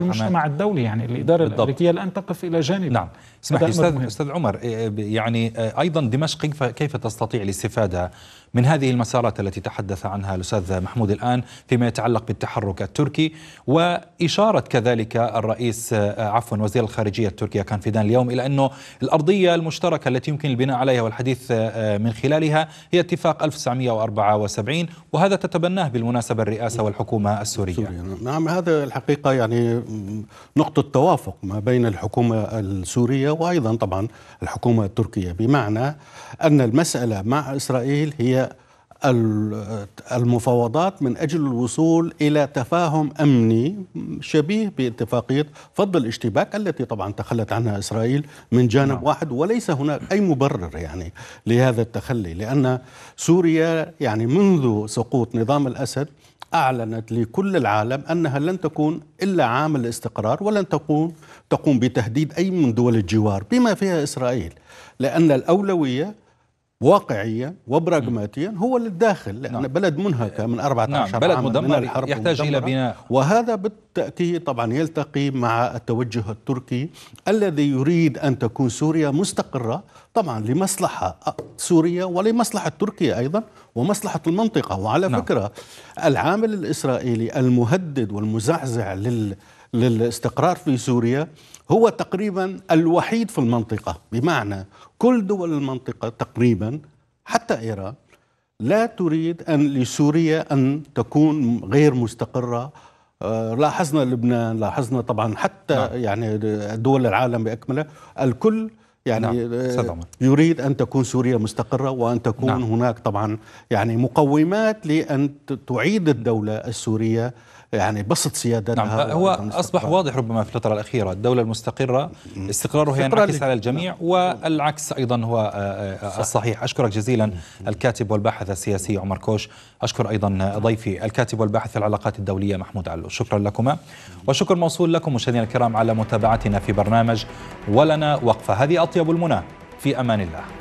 المجتمع الدولي، يعني الإدارة الأمريكية الآن تقف إلى جانب. نعم، اسمح لي أستاذ عمر، يعني أيضا دمشق كيف تستطيع الاستفادة من هذه المسارات التي تحدث عنها الأستاذ محمود الآن فيما يتعلق بالتحرك التركي، وإشارة كذلك الرئيس وزير الخارجية التركية كان فيدان اليوم إلى أنه الأرضية المشتركة التي يمكن البناء عليها والحديث من خلالها هي اتفاق 1974، وهذا تتبناه بالمناسبة الرئاسة والحكومة السورية. نعم، هذا الحقيقة يعني نقطة توافق ما بين الحكومة السورية وأيضا طبعا الحكومة التركية، بمعنى أن المسألة مع إسرائيل هي المفاوضات من أجل الوصول إلى تفاهم أمني شبيه باتفاقية فض الاشتباك التي طبعا تخلت عنها إسرائيل من جانب واحد، وليس هناك أي مبرر يعني لهذا التخلي، لأن سوريا يعني منذ سقوط نظام الأسد أعلنت لكل العالم أنها لن تكون إلا عامل استقرار، ولن تقوم بتهديد أي من دول الجوار بما فيها إسرائيل، لأن الأولوية واقعيا وبراغماتيا هو للداخل، لأن بلد منهكة من 14 بلد عاما مدمر من الحرب يحتاج إلى بناء، وهذا بالتأكيد طبعا يلتقي مع التوجه التركي الذي يريد أن تكون سوريا مستقرة طبعا لمصلحة سوريا ولمصلحة تركيا أيضا ومصلحة المنطقة. وعلى فكرة العامل الإسرائيلي المهدد والمزعزع للاستقرار في سوريا هو تقريبا الوحيد في المنطقة، بمعنى كل دول المنطقة تقريبا حتى إيران لا تريد لسوريا أن تكون غير مستقرة. لاحظنا لبنان، لاحظنا طبعا حتى يعني دول العالم بأكمله، الكل يعني يريد أن تكون سوريا مستقرة وأن تكون هناك طبعا يعني مقومات لأن تعيد الدولة السورية يعني بسط سيادتها. هو أصبح واضح ربما في الفترة الأخيرة الدولة المستقرة استقرارها ينعكس على الجميع، والعكس أيضا هو الصحيح. أشكرك جزيلا الكاتب والباحث السياسي عمر كوش، أشكر أيضا ضيفي الكاتب والباحث في العلاقات الدولية محمود علو. شكرا لكما، وشكر موصول لكم مشاهدينا الكرام على متابعتنا في برنامج ولنا وقفة. هذه أطيب المنى، في أمان الله.